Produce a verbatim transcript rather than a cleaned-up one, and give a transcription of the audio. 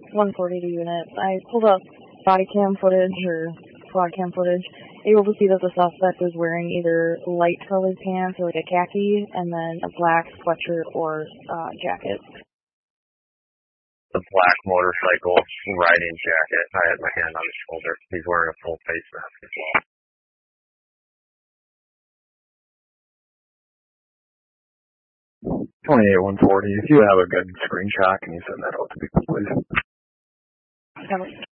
one forty to unit. I pulled up body cam footage or squad cam footage, able to see that the suspect was wearing either light colored pants or like a khaki, and then a black sweatshirt or uh, jacket. The black motorcycle riding jacket. I had my hand on his shoulder. He's wearing a full face mask as well. twenty-eight one forty, if you have a good screenshot, can you send that out to people, please? Have it.